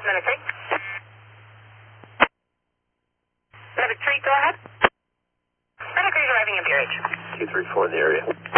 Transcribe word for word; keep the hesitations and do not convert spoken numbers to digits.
Medic three. Medic three, go ahead. Medic three arriving at B R H. two three four in the area.